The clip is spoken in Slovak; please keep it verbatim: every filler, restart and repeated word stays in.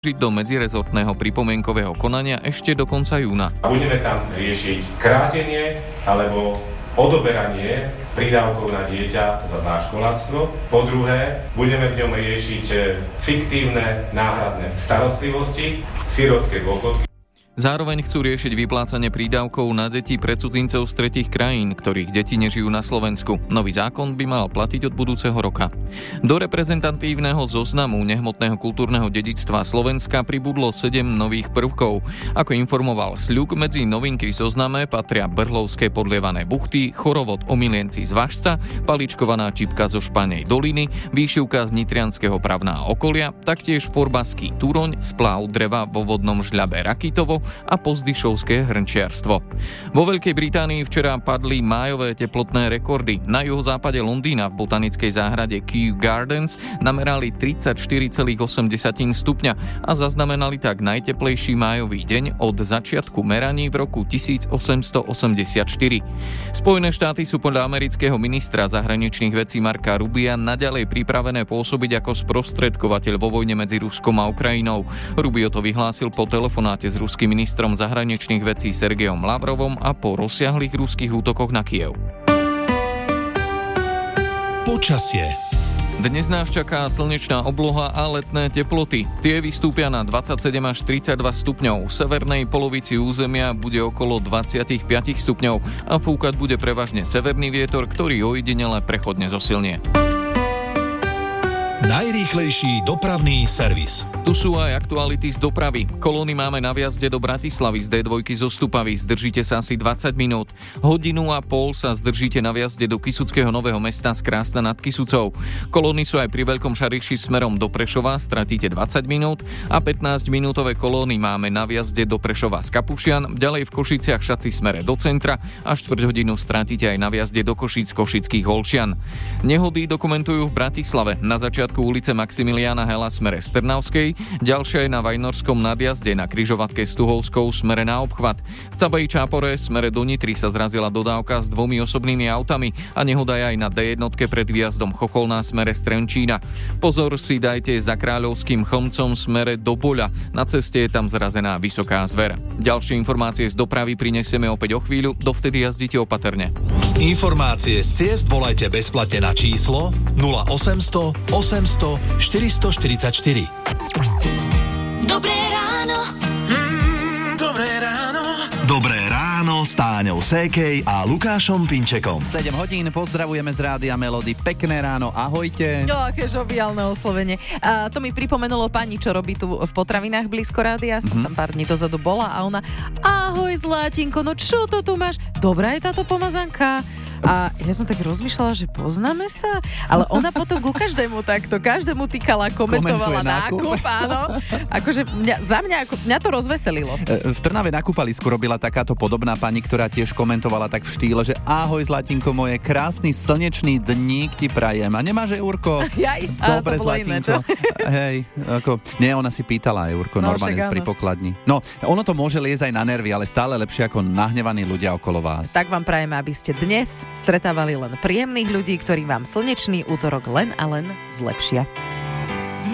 do medzirezortného pripomienkového konania ešte do konca júna. Budeme tam riešiť krátenie alebo odoberanie prídavkov na dieťa za záškoláctvo. Po druhé, budeme v ňom riešiť fiktívne náhradné starostlivosti, sirotské dôchodky. Zároveň chcú riešiť vyplácanie prídavkov na deti pre cudzincov z tretích krajín, ktorých deti nežijú na Slovensku. Nový zákon by mal platiť od budúceho roka. Do reprezentatívneho zoznamu nehmotného kultúrneho dedičstva Slovenska pribudlo sedem nových prvkov. Ako informoval Sľuk, medzi novinky v zozname patria Brhlovské podlievané buchty, chorovod Omilienci z Važca, paličkovaná čipka zo Španej doliny, výšivka z nitrianskeho Pravná okolia, taktiež forbaský túroň, spláv dreva vo vodnom žľabe Rakitovo a pozdyšovské hrnčiarstvo. Vo Veľkej Británii včera padli májové teplotné rekordy. Na juhozápade Londýna v botanickej záhrade Kew Gardens namerali tridsaťštyri celá osem stupňa a zaznamenali tak najteplejší májový deň od začiatku meraní v roku tisícosemstoosemdesiatštyri. Spojené štáty sú podľa amerického ministra zahraničných vecí Marka Rubia naďalej pripravené pôsobiť ako sprostredkovateľ vo vojne medzi Ruskom a Ukrajinou. Rubio to vyhlásil po telefonáte s ruským ministrom zahraničných vecí Sergejom Lavrovom a po rozsiahlych ruských útokoch na Kyjev. Počasie. Dnes nás čaká slnečná obloha a letné teploty. Tie vystúpia na dvadsaťsedem až tridsaťdva stupňov. V severnej polovici územia bude okolo dvadsaťpäť stupňov a fúkať bude prevažne severný vietor, ktorý ojedinele prechodne zosilnie. Najrýchlejší dopravný servis. Tu sú aj aktuality z dopravy. Kolóny máme na vjazde do Bratislavy z dé dva zo Stupavy. Zdržíte sa asi dvadsať minút. Hodinu a pol sa zdržíte na vjazde do Kysuckého Nového Mesta z Krásna nad Kysucou. Kolóny sú aj pri Veľkom Šariši smerom do Prešova, stratíte dvadsať minút a pätnásťminútové kolóny máme na vjazde do Prešova z Kapušian, ďalej v Košiciach Šaci smere do centra a štvrť hodinu strátite aj na vjazde do Košíc Košických Holčian. Nehody dokumentujú v Bratislave. Na začiatku ulice Maximiliána Hela smere z Trnavskej, ďalšia je na Vajnorskom nadjazde na križovatke s Tuhovskou smere na obchvat. V Cabaji Čápore smere do Nitry sa zrazila dodávka s dvomi osobnými autami a nehoda je aj na dé jedna pred výjazdom Chocholná smere z Trenčína. Pozor si dajte za Kráľovským Chlmcom smere do Boľa. Na ceste je tam zrazená vysoká zver. Ďalšie informácie z dopravy prinesieme opäť o chvíľu, dovtedy jazdite opatrne. Informácie z ciest volajte bezplatne na číslo nula osemsto osemsto štyristoštyridsaťštyri. Dobré ráno. Mm, dobré ráno. Dobré ráno s Táňou Sékej a Lukášom Pinčekom. sedem hodín, pozdravujeme z Rádia Melody. Pekné ráno, ahojte. No, aké žoviálne oslovenie. A to mi pripomenulo pani, čo robí tu v potravinách blízko rádia. Som mm-hmm. tam pár dní dozadu bola a ona: ahoj Zlátinko, no čo to tu máš? Dobrá je táto pomazanka. A ja som tak rozmýšľala, že poznáme sa, ale ona potom ku každému takto, každému týkala, komentovala nákup, nákup, áno. Akože mňa, za mňa, ako, mňa to rozveselilo. V Trnave na kúpalisku robila takáto podobná pani, ktorá tiež komentovala tak v štýle, že ahoj Zlatinko moje, krásny slnečný dník ti prajem. A nemáš eurko? Jaj, dobre Zlatinko. Hej, ako, nie, ona si pýtala eurko, no, normálne pri pokladni. No, ono to môže liezť aj na nervy, ale stále lepšie ako nahnevaní ľudia okolo vás. Tak vám prajeme, aby ste dnes stretávali len príjemných ľudí, ktorí vám slnečný útorok len a len zlepšia.